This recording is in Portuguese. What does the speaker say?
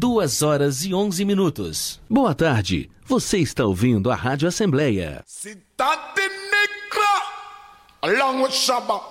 2h11. Boa tarde, você está ouvindo a Rádio Assembleia. Cidade Negra, along with Shabba.